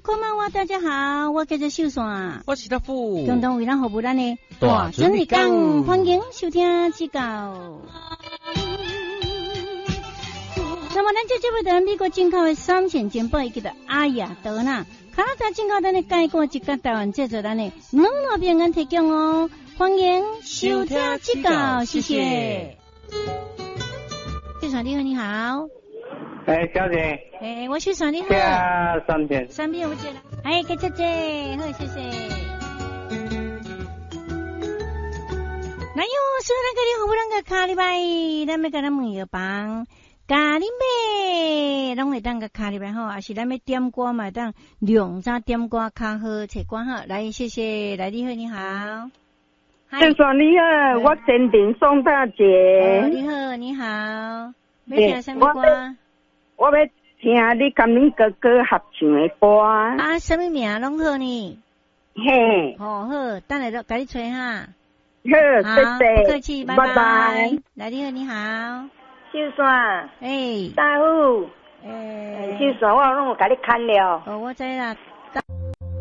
こんばんは，大家好，我叫做秀山， 我是大富， 共同为咱服务咱的大准日讲，欢迎收听指教。那么咱这部的美国进口的3线煎包，伊叫做阿雅德纳，加拿大进口咱的介果，一个台湾制作咱的两路平安提供哦，欢迎收听指教，谢谢。秀山你好，你好。 哎，小姐。 哎，我秀山你好。 3片。 3片有接了。哎，给姐姐，好，谢谢。那有说那个你好不啷个卡哩拜，咱们跟咱问药房，咖喱妹，拢会当个卡哩拜吼，还是咱们点歌嘛，当两张点歌卡好，切歌好，来谢谢，来你好你好。 秀山你好，我坚定宋大姐。 你好你好，要听什么歌？ 我要听你跟恁哥哥合唱的歌。 啊，什么名拢好呢？ 嘿。 好，等下就给你吹哈。 好，谢谢。 不客气，拜拜。来，你好，你好。 秀山。 哎。 大夫。 哎。 秀山，我拢有给你看了。 哦，我知啦。